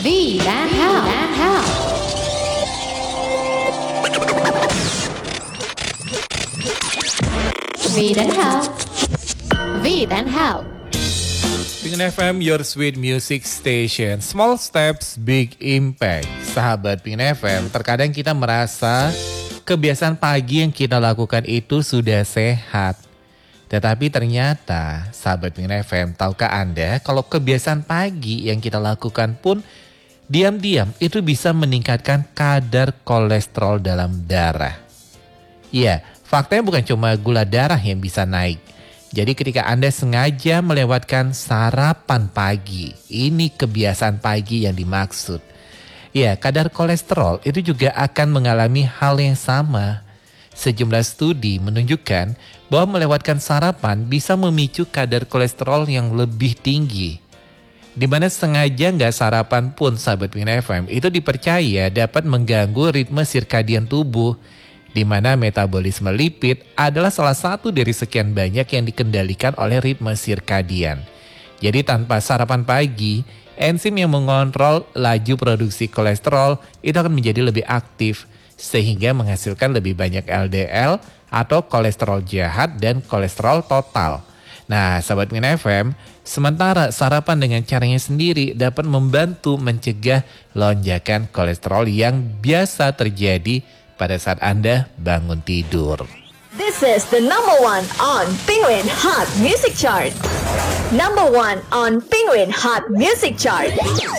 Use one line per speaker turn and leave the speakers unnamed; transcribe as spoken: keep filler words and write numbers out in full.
V dan Hal. V dan Hal. V dan Hal.
Pingin F M, your sweet music station. Small steps, big impact. Sahabat Pingin F M, terkadang kita merasa kebiasaan pagi yang kita lakukan itu sudah sehat. Tetapi ternyata, sahabat Pingin F M, tahukah Anda kalau kebiasaan pagi yang kita lakukan pun diam-diam itu bisa meningkatkan kadar kolesterol dalam darah. Iya, faktanya bukan cuma gula darah yang bisa naik. Jadi ketika Anda sengaja melewatkan sarapan pagi, ini kebiasaan pagi yang dimaksud. Ya, kadar kolesterol itu juga akan mengalami hal yang sama. Sejumlah studi menunjukkan bahwa melewatkan sarapan bisa memicu kadar kolesterol yang lebih tinggi. Di mana sengaja nggak sarapan pun, sahabat Pingin F M, itu dipercaya dapat mengganggu ritme sirkadian tubuh, di mana metabolisme lipid adalah salah satu dari sekian banyak yang dikendalikan oleh ritme sirkadian. Jadi tanpa sarapan pagi, enzim yang mengontrol laju produksi kolesterol itu akan menjadi lebih aktif, sehingga menghasilkan lebih banyak L D L atau kolesterol jahat dan kolesterol total. Nah, sahabat Pingin F M, sementara sarapan dengan caranya sendiri dapat membantu mencegah lonjakan kolesterol yang biasa terjadi pada saat Anda bangun tidur.
This is the number one on Penguin Hot Music Chart. Number one on Penguin Hot Music Chart.